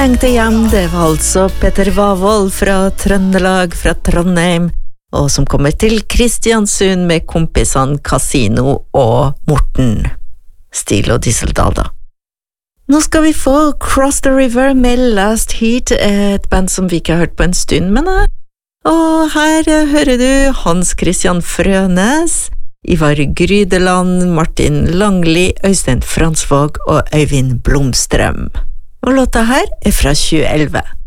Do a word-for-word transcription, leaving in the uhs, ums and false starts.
lengte hjem, det var altså Petter Vavold fra Trøndelag, fra Trondheim, og som kommer til Kristiansund med kompisene Casino og Morten. Stil og Dieseldal da. Nå skal vi få Cross the River med Last Heat, et band som vi ikke har hørt på en stund, men og her hører du Hans Christian Frønes, Ivar Grydeland, Martin Langli, Øystein Fransvåg og Øyvind Blomstrøm. Og låta her er fra tjue elleve.